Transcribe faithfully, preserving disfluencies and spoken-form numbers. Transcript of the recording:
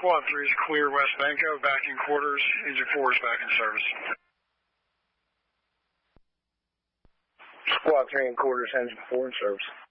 Squad three is clear West Banco, back in quarters, engine four is back in service. Squad three in quarters, engine four in service.